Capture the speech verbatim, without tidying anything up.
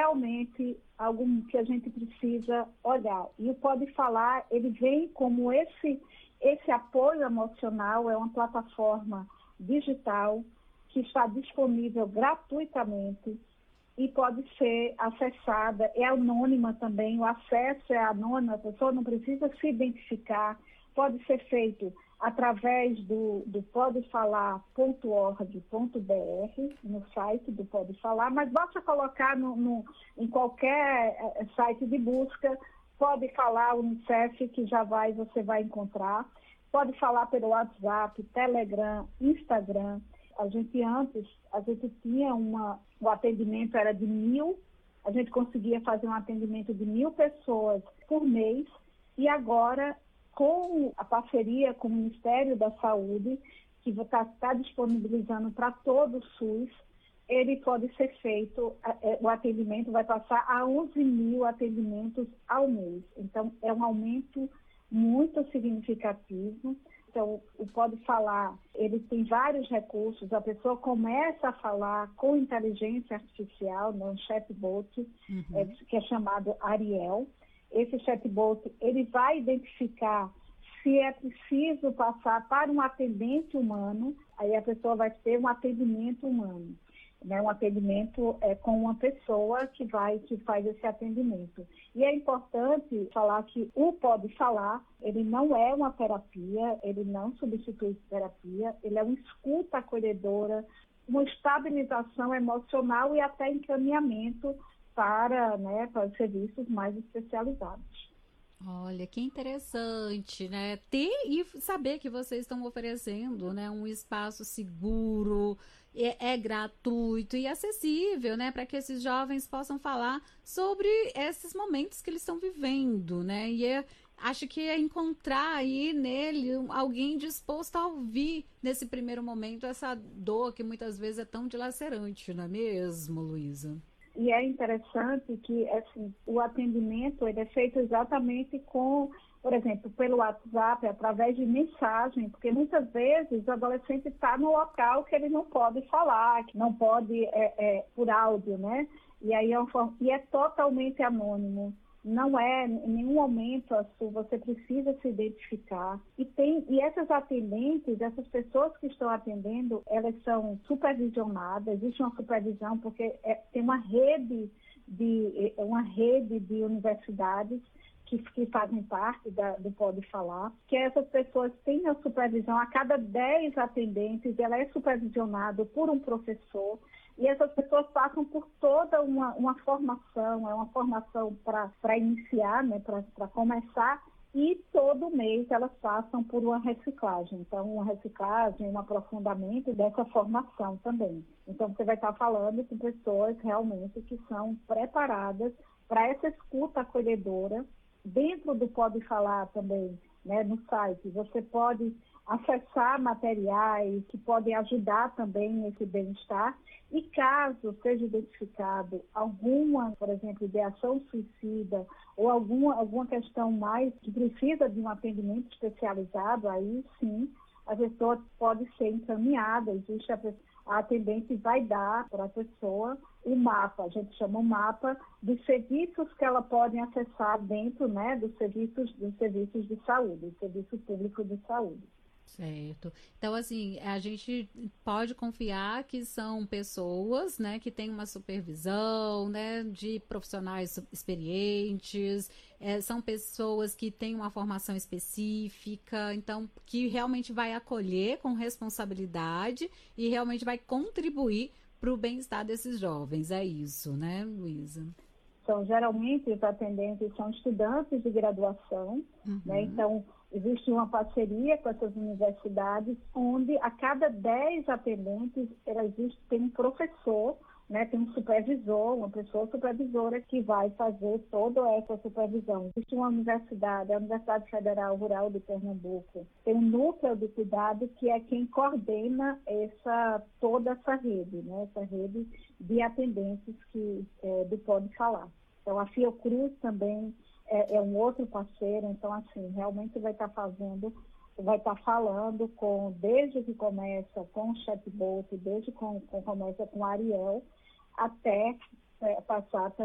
realmente algo que a gente precisa olhar. E o Pode Falar, ele vem como esse, esse apoio emocional, é uma plataforma digital que está disponível gratuitamente e pode ser acessada, é anônima também, o acesso é anônimo, a pessoa não precisa se identificar, pode ser feito através do, do pode falar ponto org ponto b r, no site do Pode Falar, mas basta colocar no, no, em qualquer site de busca, Pode Falar Unicef, que já vai, você vai encontrar. Pode falar pelo WhatsApp, Telegram, Instagram. A gente antes, a gente tinha uma, o atendimento era de mil, a gente conseguia fazer um atendimento de mil pessoas por mês, e agora, com a parceria com o Ministério da Saúde, que está tá disponibilizando para todo o SUS, ele pode ser feito, o atendimento vai passar a onze mil atendimentos ao mês. Então, é um aumento muito significativo. Então, o Pode Falar, ele tem vários recursos, a pessoa começa a falar com inteligência artificial, né, um chatbot, uhum. é, que é chamado Ariel. Esse chatbot, ele vai identificar se é preciso passar para um atendente humano, aí a pessoa vai ter um atendimento humano, né, um atendimento é, com uma pessoa que vai, que faz esse atendimento. E é importante falar que o Pode Falar, ele não é uma terapia, ele não substitui terapia, ele é uma escuta acolhedora, uma estabilização emocional e até encaminhamento para, né, para serviços mais especializados. Olha, que interessante, né? Ter e saber que vocês estão oferecendo, né, um espaço seguro, é, é gratuito e acessível, né, para que esses jovens possam falar sobre esses momentos que eles estão vivendo, né? E é, acho que é encontrar aí nele alguém disposto a ouvir nesse primeiro momento essa dor que muitas vezes é tão dilacerante, não é mesmo, Luísa? E é interessante que assim, o atendimento ele é feito exatamente com, por exemplo, pelo WhatsApp, através de mensagem, porque muitas vezes o adolescente está no local que ele não pode falar, que não pode é, é, por áudio, né? E aí é, um, e é totalmente anônimo. Não é, em nenhum momento, assim, você precisa se identificar. E, tem, e essas atendentes, essas pessoas que estão atendendo, elas são supervisionadas, existe uma supervisão, porque é, tem uma rede de, uma rede de universidades que, que fazem parte da, do Pode Falar, que essas pessoas têm a supervisão, a cada dez atendentes, ela é supervisionada por um professor. E essas pessoas passam por toda uma, uma formação, é uma formação para iniciar, né, para começar, e todo mês elas passam por uma reciclagem. Então, uma reciclagem, um aprofundamento dessa formação também. Então, você vai estar falando com pessoas realmente que são preparadas para essa escuta acolhedora. Dentro do Pode Falar também, né, no site, você pode acessar materiais que podem ajudar também nesse bem-estar. E caso seja identificado alguma, por exemplo, ideação suicida ou alguma, alguma questão mais que precisa de um atendimento especializado, aí sim a pessoa pode ser encaminhada, existe a, a atendente vai dar para a pessoa o mapa, a gente chama o mapa dos serviços que ela pode acessar dentro, né, dos serviços, dos serviços de saúde, do serviço público de saúde. Certo. Então, assim, a gente pode confiar que são pessoas, né, que têm uma supervisão, né, de profissionais experientes, é, são pessoas que têm uma formação específica, então, que realmente vai acolher com responsabilidade e realmente vai contribuir para o bem-estar desses jovens. É isso, né, Luísa? Então, geralmente, os atendentes são estudantes de graduação, uhum. né? Então, existe uma parceria com essas universidades, onde a cada dez atendentes, ela existe, tem um professor, né? Tem um supervisor, uma pessoa supervisora que vai fazer toda essa supervisão. Existe uma universidade, a Universidade Federal Rural de Pernambuco, tem um núcleo de cuidado que é quem coordena essa, toda essa rede, né? Essa rede de atendentes que, é, do Pode Falar. Então, a Fiocruz também é, é um outro parceiro, então, assim, realmente vai estar fazendo, vai estar falando com, desde que começa com o chatbot, desde que começa com o Ariel, até é, passar